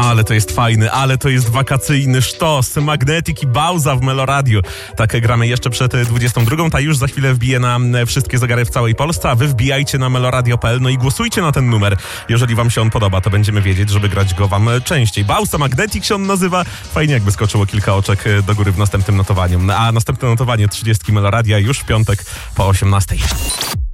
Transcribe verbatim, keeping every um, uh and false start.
Ale to jest fajny, ale to jest wakacyjny sztos. Magnetic i Bauza w Meloradio. Tak gramy jeszcze przed dwudziestą drugą. Ta już za chwilę wbije na wszystkie zegary w całej Polsce, a wy wbijajcie na meloradio kropka p l, no i głosujcie na ten numer. Jeżeli wam się on podoba, to będziemy wiedzieć, żeby grać go wam częściej. Bauza, Magnetic się on nazywa. Fajnie jakby skoczyło kilka oczek do góry w następnym notowaniu. A następne notowanie trzydziestki Meloradia już w piątek po osiemnastej.